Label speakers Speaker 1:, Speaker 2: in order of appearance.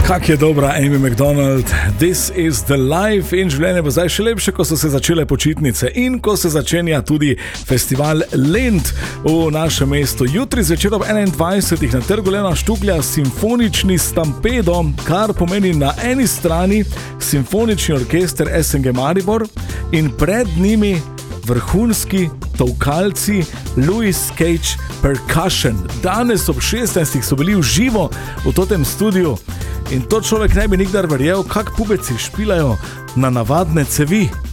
Speaker 1: Kak je dobra Amy Macdonald, This is the life, in življenje bo zdaj še lepše, ko so se začele počitnice in ko se začenja tudi festival Lent v našem mestu. Jutri zvečer ob 21. na Trgu Leona Štuklja simfonični stampedo, kar pomeni na eni strani simfonični orkester SNG Maribor in pred njimi vrhunski tolkalci Louis Cage Percussion. Danes ob 16. so bili v živo v totem studiu in to človek ne bi nikdar verjel, kak pubeci špilajo na navadne cevi.